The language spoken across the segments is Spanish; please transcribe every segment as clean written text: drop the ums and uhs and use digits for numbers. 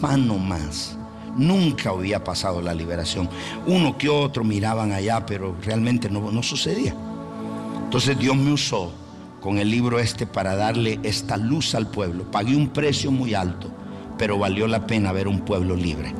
hispano más. Nunca había pasado la liberación. Uno que otro miraban allá, pero realmente no sucedía. Entonces Dios me usó con el libro para darle esta luz al pueblo. Pagué un precio muy alto, pero valió la pena ver un pueblo libre.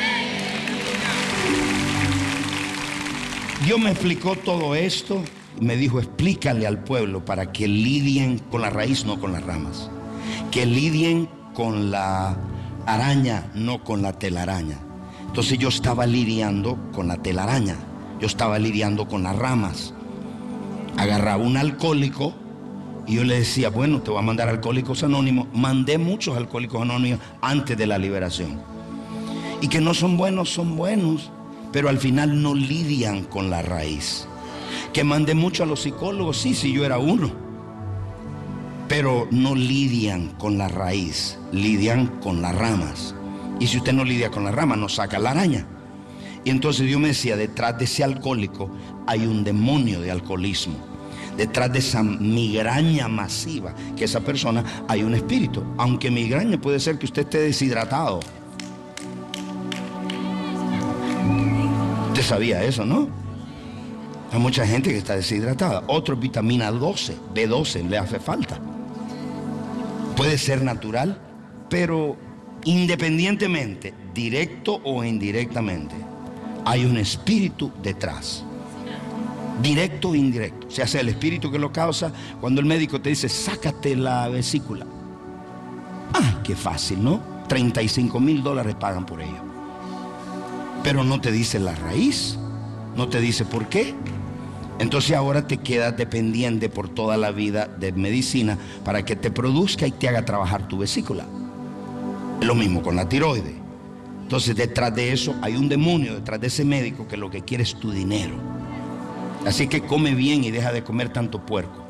Dios me explicó todo esto y me dijo: explícale al pueblo para que lidien con la raíz, no con las ramas. Que lidien con la araña, no con la telaraña. Entonces yo estaba lidiando con la telaraña, yo estaba lidiando con las ramas. Agarraba un alcohólico y yo le decía: bueno, te voy a mandar a Alcohólicos Anónimos. Mandé muchos Alcohólicos Anónimos antes de la liberación. Y que no son buenos, pero al final no lidian con la raíz. Que mandé mucho a los psicólogos, sí, yo era uno, pero no lidian con la raíz, lidian con las ramas. Y si usted no lidia con las ramas, no saca la araña. Y entonces Dios me decía: detrás de ese alcohólico hay un demonio de alcoholismo. Detrás de esa migraña masiva, que esa persona, hay un espíritu. Aunque migraña puede ser que usted esté deshidratado. Usted sabía eso, ¿no? Hay mucha gente que está deshidratada. Otros vitamina B12 le hace falta. Puede ser natural, pero independientemente, directo o indirectamente, hay un espíritu detrás. Directo o indirecto. Se hace el espíritu que lo causa cuando el médico te dice: sácate la vesícula. ¡Ah, qué fácil!, ¿no? $35,000 pagan por ello. Pero no te dice la raíz, no te dice por qué. Entonces ahora te quedas dependiente por toda la vida de medicina para que te produzca y te haga trabajar tu vesícula. Es lo mismo con la tiroides. Entonces detrás de eso hay un demonio, detrás de ese médico, que lo que quiere es tu dinero. Así que come bien y deja de comer tanto puerco.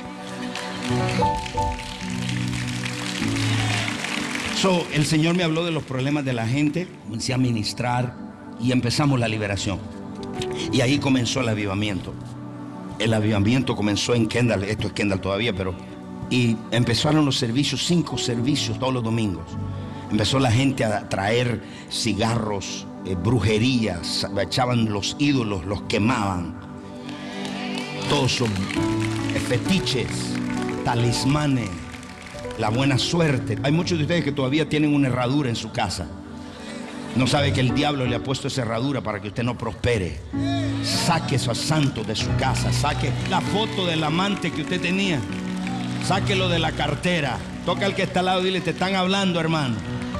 El Señor me habló de los problemas de la gente. Comencé a ministrar y empezamos la liberación. Y ahí comenzó el avivamiento. El avivamiento comenzó en Kendall. Esto es Kendall todavía, pero... Y empezaron los servicios, 5 servicios todos los domingos. Empezó la gente a traer cigarros, brujerías, echaban los ídolos, los quemaban. Todos son fetiches, talismanes, la buena suerte. Hay muchos de ustedes que todavía tienen una herradura en su casa. No sabe que el diablo le ha puesto esa herradura para que usted no prospere. Saque esos santos de su casa. Saque la foto del amante que usted tenía. Sáquelo de la cartera. Toca al que está al lado y dile: te están hablando, hermano.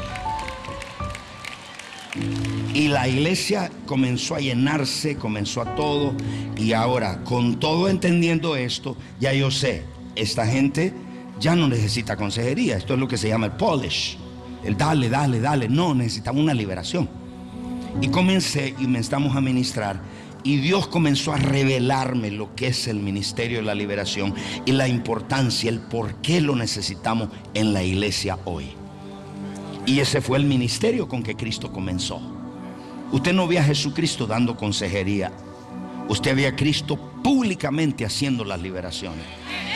Y la iglesia comenzó a llenarse, comenzó a todo. Y ahora, con todo entendiendo esto, ya yo sé, esta gente ya no necesita consejería. Esto es lo que se llama el polish. El dale. No, necesitamos una liberación. Y comencé y me estamos a ministrar. Y Dios comenzó a revelarme lo que es el ministerio de la liberación y la importancia, el por qué lo necesitamos en la iglesia hoy. Y ese fue el ministerio con que Cristo comenzó. Usted no ve a Jesucristo dando consejería. Usted ve a Cristo públicamente haciendo las liberaciones.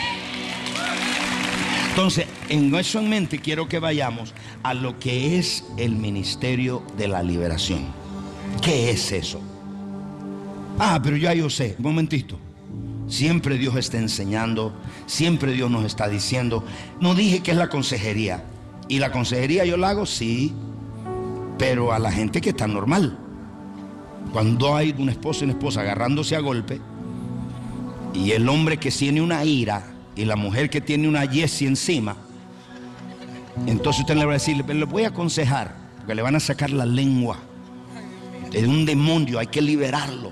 Entonces, en eso en mente quiero que vayamos a lo que es el ministerio de la liberación. ¿Qué es eso? Pero ya yo sé. Un momentito. Siempre Dios está enseñando. Siempre Dios nos está diciendo. No dije que es la consejería. ¿Y la consejería yo la hago? Sí. Pero a la gente que está normal. Cuando hay un esposo y una esposa agarrándose a golpe, y el hombre que tiene una ira y la mujer que tiene una yesi encima, entonces usted le va a decir: le voy a aconsejar, porque le van a sacar la lengua. Es un demonio, hay que liberarlo.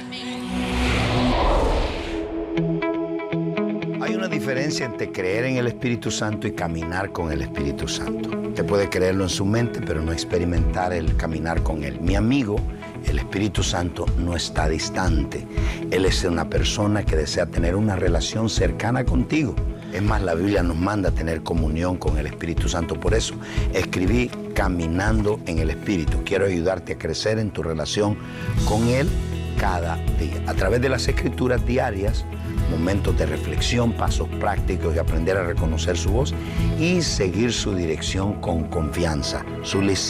Hay una diferencia entre creer en el Espíritu Santo y caminar con el Espíritu Santo. Usted puede creerlo en su mente, pero no experimentar el caminar con Él. Mi amigo, el Espíritu Santo no está distante. Él es una persona que desea tener una relación cercana contigo. Es más, la Biblia nos manda a tener comunión con el Espíritu Santo. Por eso escribí Caminando en el Espíritu. Quiero ayudarte a crecer en tu relación con Él cada día. A través de las escrituras diarias, momentos de reflexión, pasos prácticos y aprender a reconocer su voz y seguir su dirección con confianza. Su